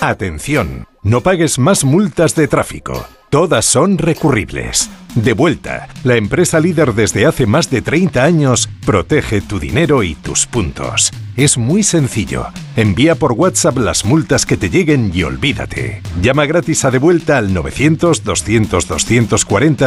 Atención, no pagues más multas de tráfico. Todas son recurribles. Devuelta, la empresa líder desde hace más de 30 años, protege tu dinero y tus puntos. Es muy sencillo. Envía por WhatsApp las multas que te lleguen y olvídate. Llama gratis a Devuelta al 900 200 240